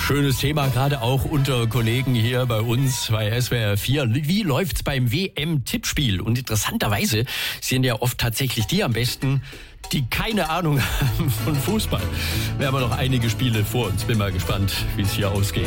Schönes Thema, gerade auch unter Kollegen hier bei uns bei SWR 4. Wie läuft's beim WM-Tippspiel? Und interessanterweise sind ja oft tatsächlich die am besten, die keine Ahnung haben von Fußball. Wir haben noch einige Spiele vor uns. Bin mal gespannt, wie es hier ausgeht.